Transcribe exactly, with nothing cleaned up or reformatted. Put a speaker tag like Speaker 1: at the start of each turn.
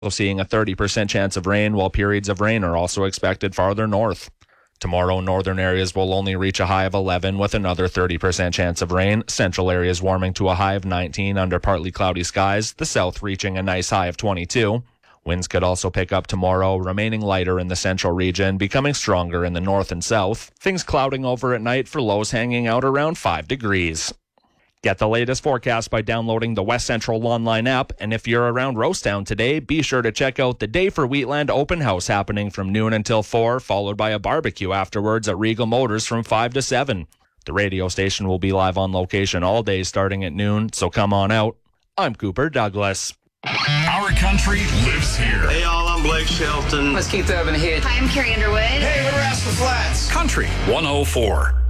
Speaker 1: seeing a thirty percent chance of rain, while periods of rain are also expected farther north. Tomorrow, northern areas will only reach a high of eleven with another thirty percent chance of rain. Central areas warming to a high of nineteen under partly cloudy skies. The south reaching a nice high of twenty-two. Winds could also pick up tomorrow, remaining lighter in the central region, becoming stronger in the north and south. Things clouding over at night for lows hanging out around five degrees. Get the latest forecast by downloading the West Central online app, and if you're around Rosetown today, be sure to check out the Day for Wheatland open house happening from noon until four, followed by a barbecue afterwards at Regal Motors from five to seven. The radio station will be live on location all day starting at noon, so come on out. I'm Cooper Douglas.
Speaker 2: Our country lives here.
Speaker 3: Hey, y'all, I'm Blake Shelton.
Speaker 4: Let's keep Urban Hit.
Speaker 5: Hi, I'm Carrie Underwood.
Speaker 2: Hey, we're Rascal Flats. Country one oh four.